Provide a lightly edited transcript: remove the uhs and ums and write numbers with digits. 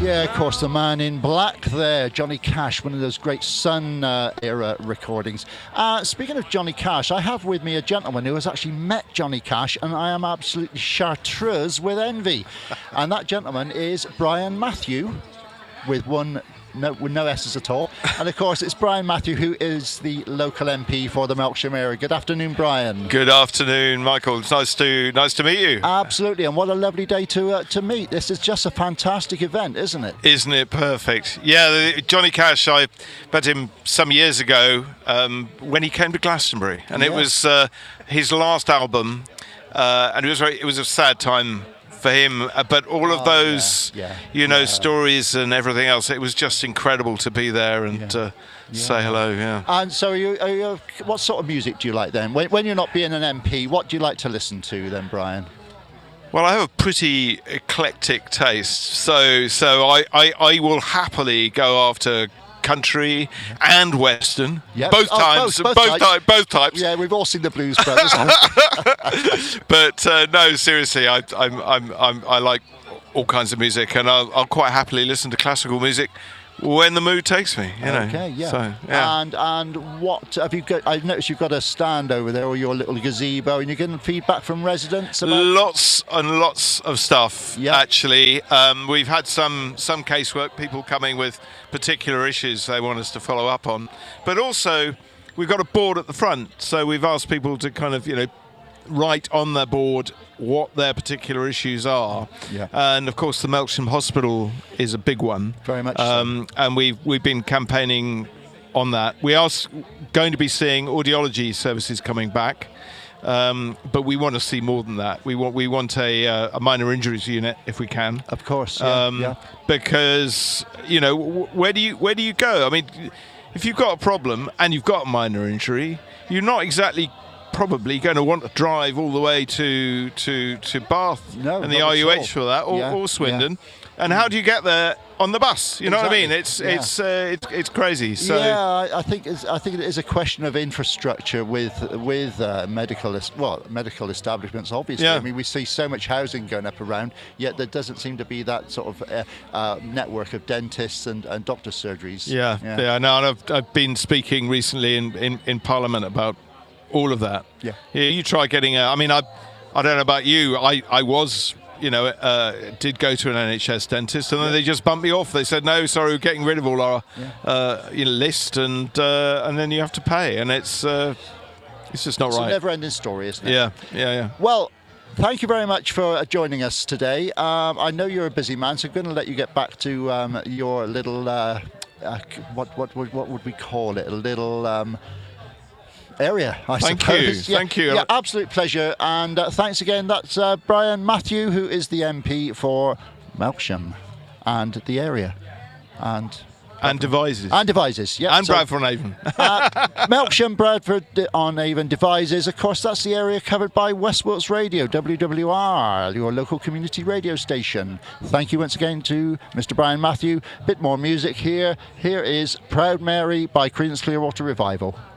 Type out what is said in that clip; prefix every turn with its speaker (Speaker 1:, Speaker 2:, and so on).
Speaker 1: Yeah, of course, the man in black there, Johnny Cash, one of those great Sun era recordings. Speaking of Johnny Cash, I have with me a gentleman who has actually met Johnny Cash, and I am absolutely chartreuse with envy. And that gentleman is Brian Matthew, with no S's at all. And of course, it's Brian Matthew, who is the local MP for the Melksham area. Good afternoon, Brian.
Speaker 2: Good afternoon, Michael. It's nice to meet you.
Speaker 1: Absolutely, and what a lovely day to meet. This is just a fantastic event, isn't it?
Speaker 2: Isn't it perfect? Yeah, Johnny Cash, I met him some years ago when he came to Glastonbury, and it was his last album, and it was a sad time for him, but all of those stories and everything else, it was just incredible to be there and say hello.
Speaker 1: And so are you, what sort of music do you like then, when you're not being an MP? What do you like to listen to then, Brian?
Speaker 2: Well, I have a pretty eclectic taste, so I will happily go after country and western, both types.
Speaker 1: Yeah, we've all seen the Blues Brothers.
Speaker 2: But no, seriously, I like all kinds of music, and I'll quite happily listen to classical music when the mood takes me.
Speaker 1: Okay, yeah. So, yeah. And what have you got? I noticed you've got a stand over there, or your little gazebo, and you're getting feedback from residents about
Speaker 2: lots and lots of stuff. Actually, we've had some casework, people coming with particular issues they want us to follow up on, but also we've got a board at the front, so we've asked people to kind of write on their board what their particular issues are. And of course the Melksham Hospital is a big one,
Speaker 1: very much so.
Speaker 2: And we've been campaigning on that. We are going to be seeing audiology services coming back, but we want to see more than that. We want a minor injuries unit if we can,
Speaker 1: of course.
Speaker 2: Because where do you go? I mean, if you've got a problem and you've got a minor injury, you're not exactly probably going to want to drive all the way to Bath and the RUH for that, or Swindon. And how do you get there on the bus? You know what I mean? It's crazy. So
Speaker 1: I think it is a question of infrastructure with medical establishments. Obviously, I mean, we see so much housing going up around, yet there doesn't seem to be that sort of network of dentists and doctor surgeries.
Speaker 2: I know. And I've been speaking recently in Parliament about all of that. You try getting I mean, I don't know about you. I was did go to an NHS dentist, and then they just bumped me off. They said, no, sorry, we're getting rid of all our list, and then you have to pay, and it's just not right.
Speaker 1: It's a never-ending story, isn't it?
Speaker 2: Yeah.
Speaker 1: Well, thank you very much for joining us today. I know you're a busy man, so I'm going to let you get back to your little what would we call it? A little area, I suppose.
Speaker 2: Thank you.
Speaker 1: Yeah, absolute pleasure. And thanks again. That's Brian Matthew, who is the MP for Melksham and the area. And
Speaker 2: Devizes.
Speaker 1: And Devizes, yeah.
Speaker 2: And Bradford-on-Avon.
Speaker 1: Melksham, Bradford-on-Avon, Devizes. Of course, that's the area covered by West Wilts Radio, WWR, your local community radio station. Thank you once again to Mr. Brian Matthew. Bit more music here. Here is Proud Mary by Creedence Clearwater Revival.